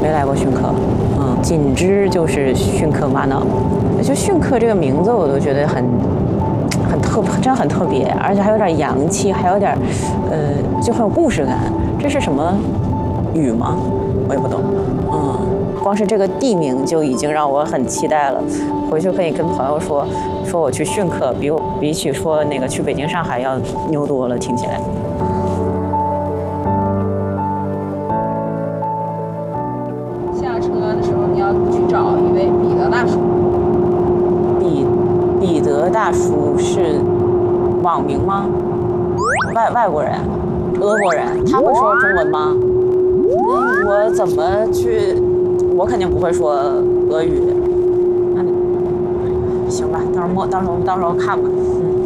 没来过训课，仅知就是训课玛瑙。就训课这个名字，我都觉得很真很特别，而且还有点洋气，还有点就很有故事感。这是什么语吗？我也不懂。光是这个地名就已经让我很期待了。回去可以跟朋友说我去训课，比起说那个去北京、上海要牛多了，听起来。 下车的时候你要去找一位彼得大叔。 彼得大叔是网名吗？外国人，俄国人，他会说中文吗？我怎么去？我肯定不会说俄语。行吧，到时候看吧。